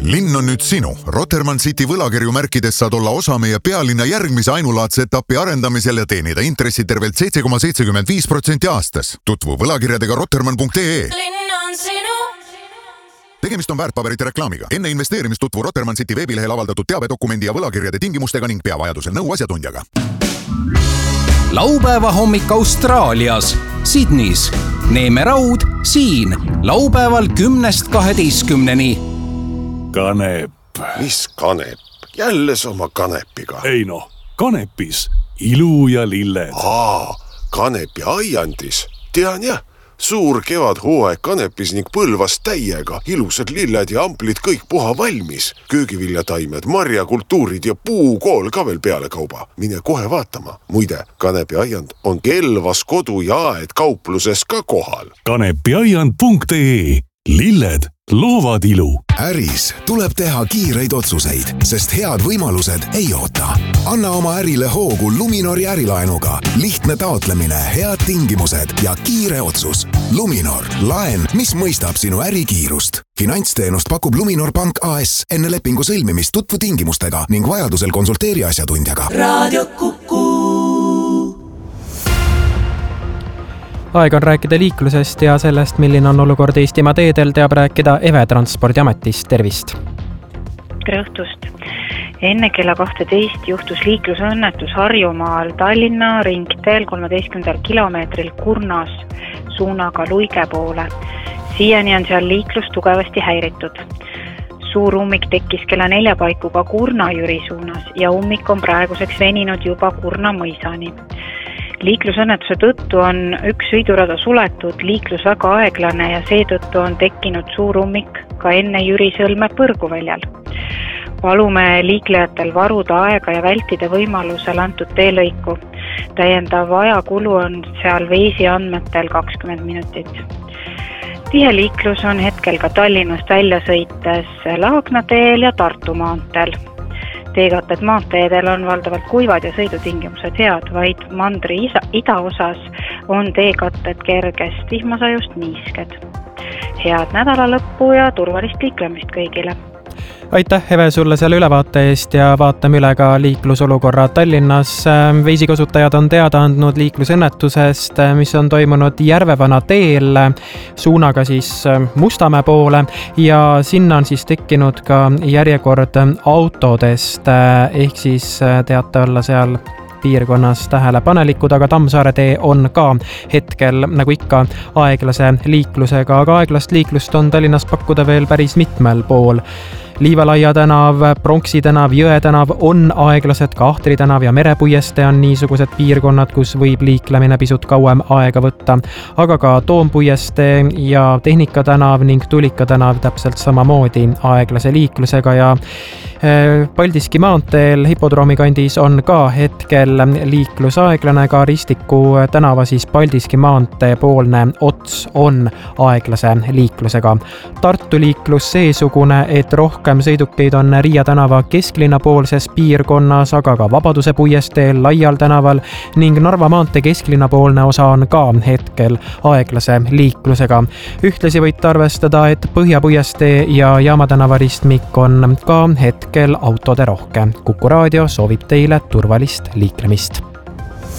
Linn on nüüd sinu. Rotermann City võlakirju märkides saad olla osa meie pealinna järgmise ainulaadse etapi arendamisel ja teenida intressi tervelt 7,75% aastas. Tutvu võlakirjadega rotermann.ee. Linn on sinu. Tegemist on väärtpaberite reklaamiga. Enne investeerimist tutvu Rotermann City veebilehel avaldatud teabedokumendi ja võlakirjade tingimustega ning pea vajadusel nõu asjatundjaga. Laupäeva hommik Austraalias, Sydneys. Neeme Raud siin. Laupäeval 10-12. Kanep. Mis kanep? Jälle oma kanepiga. Ei no, kanepis. Ilu ja lilled. Kanepi aiandis. Tean jah, suur kevadhooaeg kanepis ning Põlvas täiega. Ilusad lilled ja amplid kõik puha valmis. Köögiviljataimed, marjakultuurid ja puukool ka veel peale kauba. Mine kohe vaatama. Muide, kanepi aiand on Kelvas kodu ja aed kaupluses ka kohal. Kanepiaiand.ee. Lilled loovad ilu. Äris tuleb teha kiireid otsuseid, sest head võimalused ei oota. Anna oma ärile hoogu Luminori ärilaenuga. Lihtne taotlemine, head tingimused ja kiire otsus. Luminor, laen, mis mõistab sinu ärikiirust. Finantsteenust pakub Luminor Pank AS. Enne lepingu sõlmimist tutvu tingimustega ning vajadusel konsulteeri asjatundjaga. Raadio Kuku. Aeg on rääkida liiklusest ja sellest, milline on olukord Eestimaa teedel, teab rääkida Eve Transpordiametist. Tervist! Tere õhtust! Enne kella 12 juhtus liiklusõnnetus Harjumaal Tallinna ringteel 13 kilomeetril Kurnas suunaga Luige poole. Siiani on seal liiklus tugevasti häiritud. Suur ummik tekkis kella 4 paiku ka Kurna-Jüri suunas ja ummik on praeguseks veninud juba Kurna mõisani. Liiklusõnnetuse tõttu on üks sõidurada suletud, liiklus väga aeglane ja seetõttu on tekkinud suur ummik ka enne Jüri Sõlme põrguväljal. Palume liiklejatel varuda aega ja vältida võimalusel antud teelõiku. Täiendav ajakulu on seal Veisi andmetel 20 minutit. Tihe liiklus on hetkel ka Tallinnast välja sõites Laagna teel ja Tartu maanteel. Teekatted maanteedel on valdavalt kuivad ja sõidutingimused head, vaid mandri idaosas on teekatted kergest vihmasajust niisked. Head nädalalõppu ja turvalist liiklemist kõigile! Aitäh, Eve, sulle selle ülevaate eest ja vaatame üle ka liiklusolukorra Tallinnas. Veisi kasutajad on teada andnud liiklusõnnetusest, mis on toimunud Järvevana teel suunaga siis Mustamäe poole ja sinna on siis tekkinud ka järjekord autodest, ehk siis teate olla seal piirkonnas tähelepanelikud, aga Tammsaare tee on ka hetkel nagu ikka aeglase liiklusega, aga aeglast liiklust on Tallinnas pakkuda veel päris mitmel pool. Liivalaia tänav, Pronksi tänav, Jõe tänav on aeglased, ka Ahtri tänav ja Merepuieste on niisugused piirkonnad, kus võib liiklemine pisut kauem aega võtta, aga ka Toompuieste ja Tehnika tänav ning Tulika tänav täpselt samamoodi aeglase liiklusega ja Paldiski maanteel Hipodroomi kandis on ka hetkel liiklus aeglane, ka Ristiku tänava siis Paldiski maantee poolne ots on aeglase liiklusega. Tartu liiklus seesugune, et rohkem sõidukeid on Riia tänava kesklinna poolses piirkonnas, aga ka Vabaduse puiesteel, Laial tänaval ning Narva maantee kesklinna poolne osa on ka hetkel aeglase liiklusega. Ühtlasi võite arvestada, et Põhja puiestee ja Jaama tänava ristmik on ka hetkel autode rohke. Kuku raadio soovib teile turvalist liiklemist.